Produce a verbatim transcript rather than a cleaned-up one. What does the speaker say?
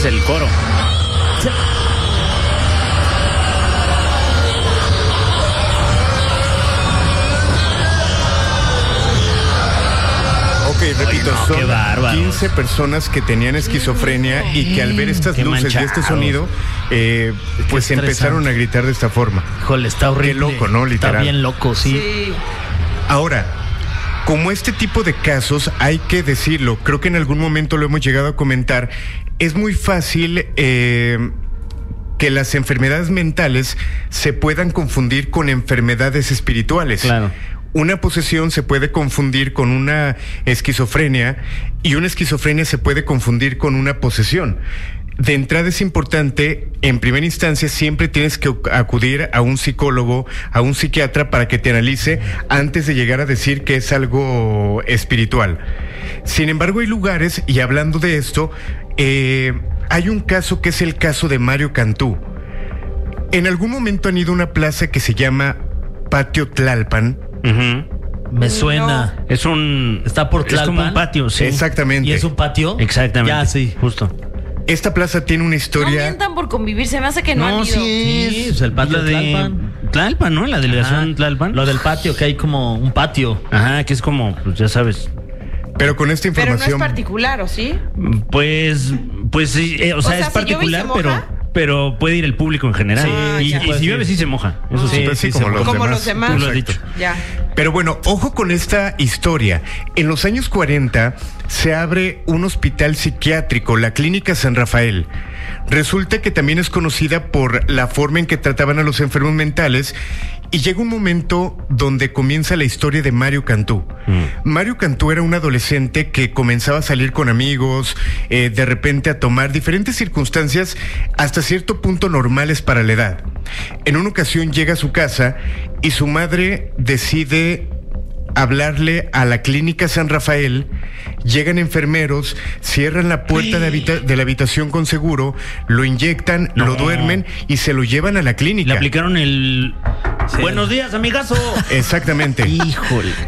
es el coro. Ok, repito, no, qué son bárbaros. quince personas que tenían esquizofrenia y que al ver estas Qué luces manchados. y este sonido, eh, pues Qué empezaron a gritar de esta forma. Híjole, está horrible. Qué loco, ¿no? Literal. Está bien loco, sí. Sí. Ahora, como este tipo de casos, hay que decirlo, creo que en algún momento lo hemos llegado a comentar, es muy fácil eh, que las enfermedades mentales se puedan confundir con enfermedades espirituales. Claro. Una posesión se puede confundir con una esquizofrenia y una esquizofrenia se puede confundir con una posesión. De entrada es importante, en primera instancia, siempre tienes que acudir a un psicólogo, a un psiquiatra para que te analice antes de llegar a decir que es algo espiritual. Sin embargo, hay lugares, y hablando de esto, eh, hay un caso que es el caso de Mario Cantú. En algún momento han ido a una plaza que se llama Patio Tlalpan. Uh-huh. Me suena. No. Es un... Está por Es como Tlalpan. un patio, sí. Exactamente. ¿Y es un patio? Exactamente. Ya, sí. Justo. Esta plaza tiene una No historia... mientan por convivir, se me hace que no, han ido. Sí, pues el patio la de de Tlalpan. Tlalpan, ¿no? La delegación Ajá. Tlalpan. Lo del patio, que hay como un patio. Ajá, que es como, pues ya sabes. Pero con esta Pero no es información... particular, ¿o sí? Pues, pues sí, eh, o sea, sea, es si llueve y se particular, moja. pero, pero puede ir el público en general. Sí, y, ya. y si llueve sí se moja. Eso sí. Pues sí, sí, como se- los Como demás. los demás. Tú lo has Exacto. dicho. Ya. Pero bueno, ojo con esta historia. En los años cuarenta se abre un hospital psiquiátrico, la Clínica San Rafael. Resulta que también es conocida por la forma en que trataban a los enfermos mentales y llega un momento donde comienza la historia de Mario Cantú. Mm. Mario Cantú era un adolescente que comenzaba a salir con amigos, eh, de repente a tomar diferentes circunstancias hasta cierto punto normales para la edad. En una ocasión llega a su casa y su madre decide hablarle a la Clínica San Rafael. Llegan enfermeros, cierran la puerta de, habita- de la habitación con seguro, lo inyectan, No. lo duermen y se lo llevan a la clínica. Le aplicaron el... Sí. Buenos días, amigazo. Exactamente. Híjole.